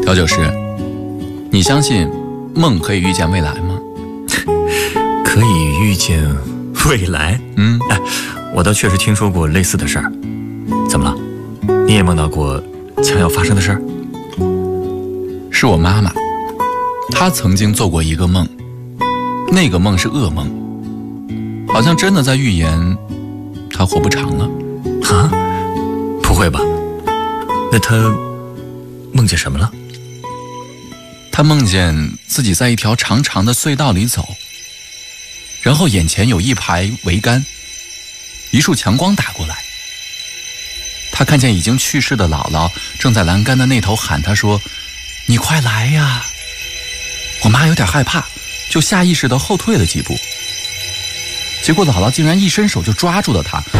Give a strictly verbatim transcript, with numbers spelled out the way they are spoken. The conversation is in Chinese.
调酒师，你相信梦可以预见未来吗？ 可以预见未来？ 嗯， 哎，我倒确实听说过类似的事儿。怎么了？你也梦到过将要发生的事儿？ 是我妈妈，她曾经做过一个梦，那个梦是噩梦，好像真的在预言她活不长了。 啊？不会吧？那她梦见什么了？ 她梦见自己在一条长长的隧道里走，然后眼前有一排桅杆，一束强光打过来。她看见已经去世的姥姥正在栏杆的那头喊她说：“你快来呀！”我妈有点害怕，就下意识地后退了几步。结果姥姥竟然一伸手就抓住了她，